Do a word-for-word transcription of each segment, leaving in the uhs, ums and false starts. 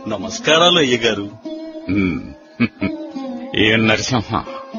నమస్కారాలు అయ్యగారు. ఏం నరసింహ,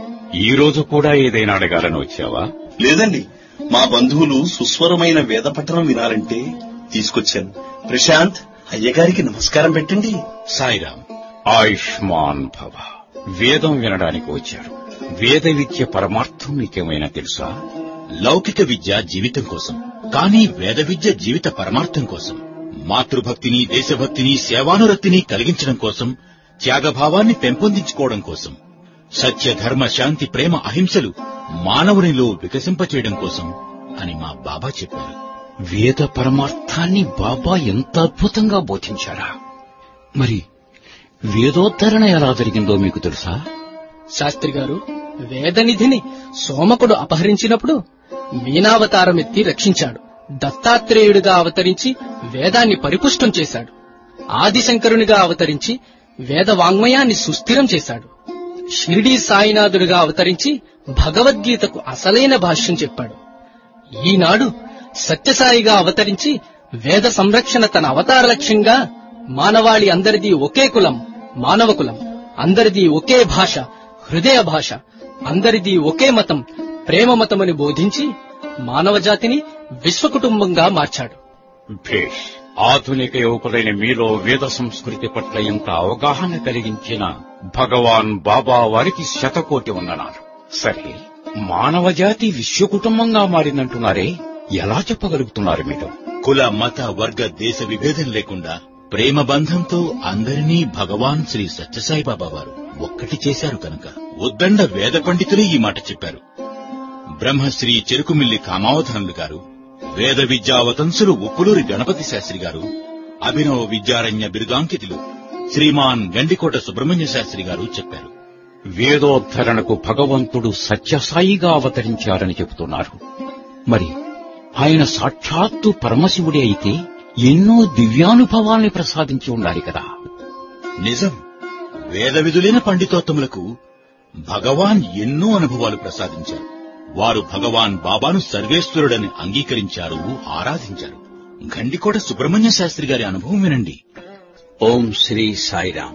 ఈ రోజు కూడా ఏదైనా అడగాలని వచ్చావా? లేదండి, మా బంధువులు సుస్వరమైన వేద పఠనం వినాలంటే తీసుకొచ్చాను. ప్రశాంత్, అయ్యగారికి నమస్కారం పెట్టండి. సాయిరాం. ఆయుష్మాన్ భవ. వేదం వినడానికి వచ్చారు. వేద విద్య పరమార్థం నీకేమైనా తెలుసా? లౌకిక విద్య జీవితం కోసం, కానీ వేద విద్య జీవిత పరమార్థం కోసం. మాతృభక్తిని, దేశభక్తిని, సేవానురక్తిని కలిగించడం కోసం, త్యాగభావాన్ని పెంపొందించుకోవడం కోసం, సత్య, ధర్మ, శాంతి, ప్రేమ, అహింసలు మానవునిలో వికసింపచేయడం కోసం అని మా బాబా చెప్పారు. వేద పరమార్థాన్ని బాబా ఎంత అద్భుతంగా బోధించారా? మరి వేదోద్ధరణ ఎలా జరిగిందో మీకు తెలుసా? శాస్త్రి గారు, వేదనిధిని సోమకుడు అపహరించినప్పుడు మీనావతారం ఎత్తి రక్షించాడు. దత్తాత్రేయుడిగా అవతరించి వేదాన్ని పరిపుష్టం చేశాడు. ఆదిశంకరునిగా అవతరించి వేద వాంగ్మయాన్ని సుస్థిరం చేశాడు. షిరిడీ సాయినాథుడిగా అవతరించి భగవద్గీతకు అసలైన భాష్యం చెప్పాడు. ఈనాడు సత్యసాయిగా అవతరించి వేద సంరక్షణ తన అవతార లక్ష్యంగా మానవాళి అందరిది ఒకే కులం, మానవ కులం, అందరిది ఒకే భాష, హృదయ భాష, అందరిది ఒకే మతం, ప్రేమ మతమని బోధించి మానవ జాతిని విశ్వకుటుంబంగా మార్చాడు. భేష్. ఆధునిక యువకులైన మీలో వేద సంస్కృతి పట్ల ఎంత అవగాహన కలిగించిన భగవాన్ బాబా వారికి శతకోటి వందనాలు. సరే, మానవ జాతి విశ్వకుటుంబంగా మారిందంటున్నారే, ఎలా చెప్పగలుగుతున్నారు మీరు? కుల, మత, వర్గ, దేశ విభేదం లేకుండా ప్రేమ బంధంతో అందరినీ భగవాన్ శ్రీ సత్యసాయిబాబా వారు ఒక్కటి చేశారు కనుక. ఉద్దండ వేద పండితులే ఈ మాట చెప్పారు. బ్రహ్మశ్రీ చెరుకుమిల్లి కామావధానులు గారు, వేద విద్యావతంసులు ఉప్పులూరి గణపతి శాస్త్రి గారు, అభినవ విద్యారణ్య బిరుదాంకితులు శ్రీమాన్ గండికోట సుబ్రహ్మణ్య శాస్త్రి గారు చెప్పారు. వేదోద్ధరణకు భగవంతుడు సత్యసాయిగా అవతరించారని చెబుతున్నారు. మరి ఆయన సాక్షాత్తు పరమశివుడే అయితే ఎన్నో దివ్యానుభవాల్ని ప్రసాదించి ఉండాలి కదా? నిజం. వేద విధులైన పండితోత్తములకు భగవాన్ ఎన్నో అనుభవాలు ప్రసాదించారు. వారు భగవాన్ బాబాను సర్వేశ్వరుడని అంగీకరించారు, ఆరాధించారు. గండికోట సుబ్రహ్మణ్య శాస్త్రి గారి అనుభవం వినండి. ఓం శ్రీ సాయిరాం.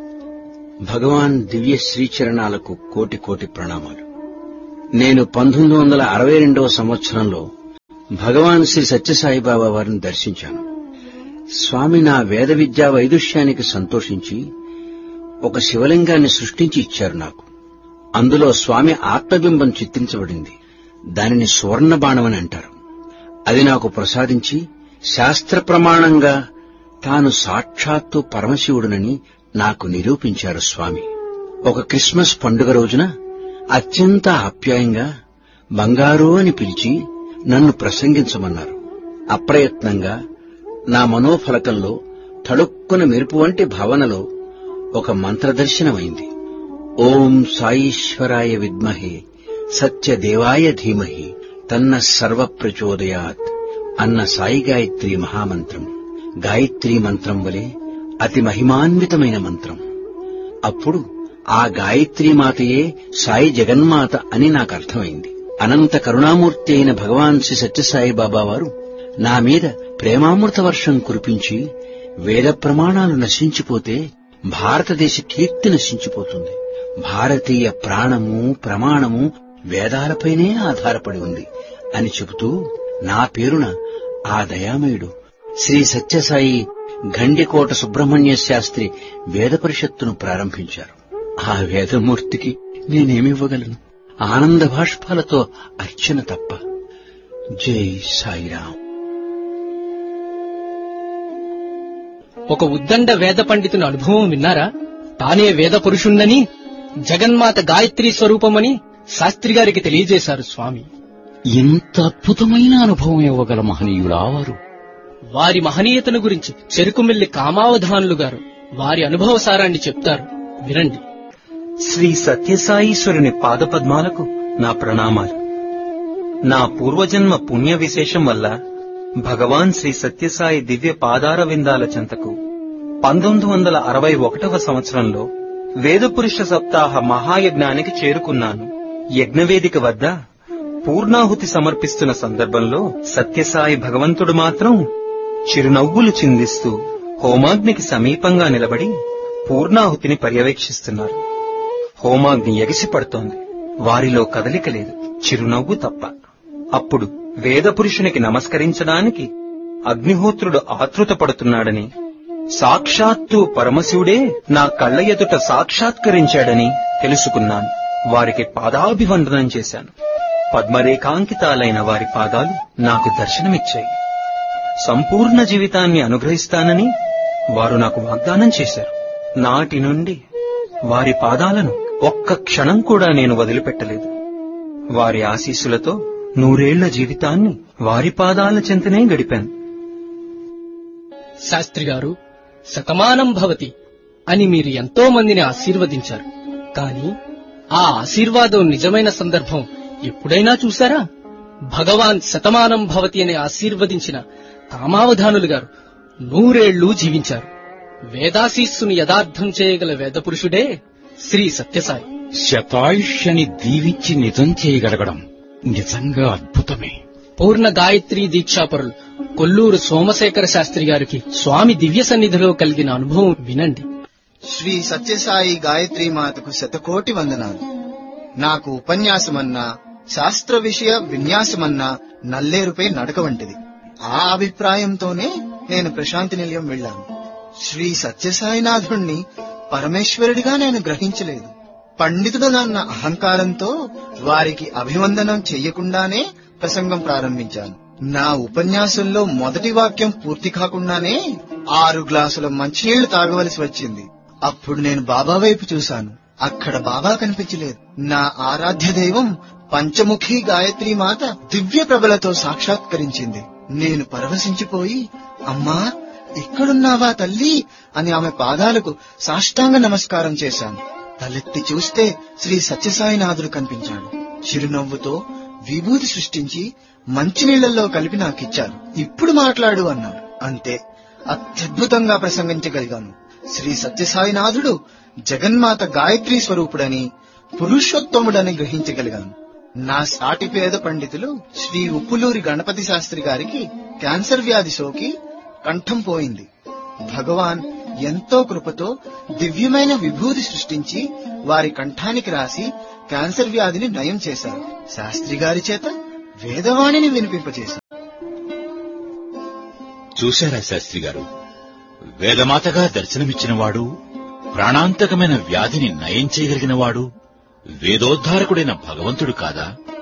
భగవాన్ దివ్య శ్రీచరణాలకు కోటి కోటి ప్రణామాలు. నేను పంతొమ్మిది వందల అరవై రెండవ సంవత్సరంలో భగవాన్ శ్రీ సత్యసాయిబాబా వారిని దర్శించాను. స్వామి నా వేద విద్యా వైదుష్యానికి సంతోషించి ఒక శివలింగాన్ని సృష్టించి ఇచ్చారు నాకు. అందులో స్వామి ఆత్మబింబం చిత్రించబడింది. దానిని సువర్ణ బాణమని అంటారు. అది నాకు ప్రసాదించి శాస్త్ర ప్రమాణంగా తాను సాక్షాత్తు పరమశివుడునని నాకు నిరూపించారు స్వామి. ఒక క్రిస్మస్ పండుగ రోజున అత్యంత ఆప్యాయంగా బంగారు అని పిలిచి నన్ను ప్రసంగించమన్నారు. అప్రయత్నంగా నా మనోఫలకంలో తళుక్కున మెరుపు వంటి భావనలో ఒక మంత్రదర్శనమైంది. ఓం సాయీశ్వరాయ విద్మహే సత్యదేవాయ ధీమహి తన్న సర్వ ప్రచోదయాత్ అన్న సాయి గాయత్రీ మహామంత్రం గాయత్రీ మంత్రం వలె అతి మహిమాన్వితమైన మంత్రం. అప్పుడు ఆ గాయత్రీ మాతయే సాయి జగన్మాత అని నాకు అర్థమైంది. అనంత కరుణామూర్తి అయిన భగవాన్ శ్రీ సత్యసాయి బాబా వారు నా మీద ప్రేమామృత వర్షం కురిపించి వేద ప్రమాణాలు నశించిపోతే భారతదేశ కీర్తి నశించిపోతుంది. భారతీయ ప్రాణము ప్రమాణము వేదాలపైనే ఆధారపడి ఉంది అని చెబుతూ నా పేరున ఆ దయామయుడు శ్రీ సత్యసాయి గండికోట సుబ్రహ్మణ్య శాస్త్రి వేద పరిషత్తును ప్రారంభించారు. ఆ వేదమూర్తికి నేనేమివ్వగలను? ఆనంద భాష్పాలతో అర్చన తప్ప. జై సాయిరాం. ఒక ఉద్దండ వేద పండితుని అనుభవం విన్నారా? తానే వేద పురుషుణ్ణని, జగన్మాత గాయత్రీ స్వరూపమని శాస్త్రి గారికి తెలియజేశారు స్వామి. ఇంత అద్భుతమైన అనుభవం ఇవ్వగల మహనీయులా వారు? వారి మహనీయతను గురించి చెరుకుమిల్లి కామావధానులు గారు వారి అనుభవ సారాన్ని చెప్తారు, వినండి. శ్రీ సత్యసాయీశ్వరుని పాదపద్మాలకు నా ప్రణామాలు. నా పూర్వజన్మ పుణ్య విశేషం వల్ల భగవాన్ శ్రీ సత్యసాయి దివ్య పాదార విందాల చెంతకు పంతొమ్మిది వందల అరవై ఒకటవ సంవత్సరంలో వేదపురుష సప్తాహ మహాయజ్ఞానికి చేరుకున్నాను. యజ్ఞవేదిక వద్ద పూర్ణాహుతి సమర్పిస్తున్న సందర్భంలో సత్యసాయి భగవంతుడు మాత్రం చిరునవ్వులు చిందిస్తూ హోమాగ్నికి సమీపంగా నిలబడి పూర్ణాహుతిని పర్యవేక్షిస్తున్నారు. హోమాగ్ని ఎగిసిపడుతోంది. వారిలో కదలిక లేదు, చిరునవ్వు తప్ప. అప్పుడు వేదపురుషునికి నమస్కరించడానికి అగ్నిహోత్రుడు ఆతృత పడుతున్నాడని, సాక్షాత్తు పరమశివుడే నా కళ్ల ఎదుట సాక్షాత్కరించాడని తెలుసుకున్నాను. వారికి పాదాభివందనం చేశాను. పద్మరేఖాంకితాలైన వారి పాదాలు నాకు దర్శనమిచ్చాయి. సంపూర్ణ జీవితాన్ని అనుగ్రహిస్తానని వారు నాకు వాగ్దానం చేశారు. నాటి నుండి వారి పాదాలను ఒక్క క్షణం కూడా నేను వదిలిపెట్టలేదు. వారి ఆశీస్సులతో నూరేళ్ల జీవితాన్ని వారి పాదాల చెంతనే గడిపాను. శాస్త్రి గారు, శతమానం భవతి అని మీరు ఎంతో మందిని ఆశీర్వదించారు. కాని ఆ ఆశీర్వాదం నిజమైన సందర్భం ఎప్పుడైనా చూశారా? భగవాన్ శతమానం భవతి అని ఆశీర్వదించిన కామావధానులు గారు నూరేళ్లు జీవించారు. వేదాశీస్సుని యథార్థం చేయగల వేదపురుషుడే శ్రీ సత్యసాయి. శతాయుష్యని దీవించి నిజం చేయగలగడం నిజంగా అద్భుతమే. పూర్ణ గాయత్రీ దీక్షాపరులు కొల్లూరు సోమశేఖర శాస్త్రి గారికి స్వామి దివ్య సన్నిధిలో కలిగిన అనుభవం వినండి. శ్రీ సత్యసాయి గాయత్రీ మాతకు శతకోటి వందనాలు. నాకు ఉపన్యాసమన్నా శాస్త్ర విషయ విన్యాసమన్నా నల్లేరుపై నడక వంటిది. ఆ అభిప్రాయంతోనే నేను ప్రశాంతి నిలయం వెళ్లాను. శ్రీ సత్యసాయినాథుణ్ణి పరమేశ్వరుడిగా నేను గ్రహించలేదు. పండితుడనన్న అహంకారంతో వారికి అభివందనం చెయ్యకుండానే ప్రసంగం ప్రారంభించాను. నా ఉపన్యాసంలో మొదటి వాక్యం పూర్తి కాకుండానే ఆరు గ్లాసుల మంచినీళ్లు తాగవలసి వచ్చింది. అప్పుడు నేను బాబా వైపు చూశాను. అక్కడ బాబా కనిపించలేదు. నా ఆరాధ్య దైవం పంచముఖి గాయత్రీ మాత దివ్య ప్రభలతో సాక్షాత్కరించింది. నేను పరవశించిపోయి, అమ్మా ఇక్కడున్నావా తల్లి అని ఆమె పాదాలకు సాష్టాంగ నమస్కారం చేశాను. తలెత్తి చూస్తే శ్రీ సత్యసాయినాథుడు కనిపించాడు. చిరునవ్వుతో విభూతి సృష్టించి మంచినీళ్లలో కలిపి నాకిచ్చారు. ఇప్పుడు మాట్లాడు అన్నాడు. అంతే, అత్యద్భుతంగా ప్రసంగించగలిగాను. శ్రీ సత్యసాయినాథుడు జగన్మాత గాయత్రీ స్వరూపుడని, పురుషోత్తముడని గ్రహించగలిగాను. నా సాటి పేద పండితులు శ్రీ ఉప్పులూరి గణపతి శాస్త్రి గారికి క్యాన్సర్ వ్యాధి సోకి కంఠం పోయింది. భగవాన్ ఎంతో కృపతో దివ్యమైన విభూతి సృష్టించి వారి కంఠానికి రాసి క్యాన్సర్ వ్యాధిని నయం చేశారు. శాస్త్రి గారి చేత వేదవాణిని వినిపింపచేశారు. చూశారా శాస్త్రి గారు, వేదమాతగా దర్శనమిచ్చినవాడు, ప్రాణాంతకమైన వ్యాధిని నయం చేయగలిగినవాడు వేదోద్ధారకుడైన భగవంతుడు కాదా?